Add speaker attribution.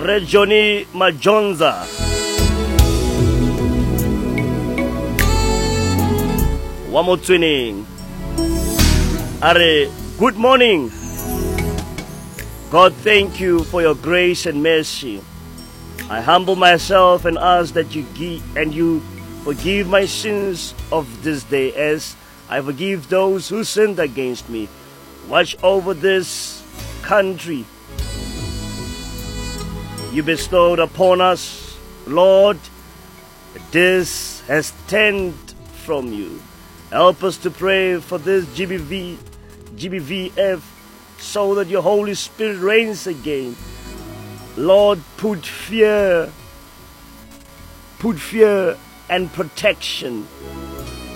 Speaker 1: Rejoni Majonza. One more twinning. Are good morning. God, thank you for your grace and mercy. I humble myself and ask that you forgive my sins of this day as I forgive those who sinned against me. Watch over this country you bestowed upon us, Lord. This has turned from you. Help us to pray for this GBVF so that your Holy Spirit reigns again. Lord, put fear and protection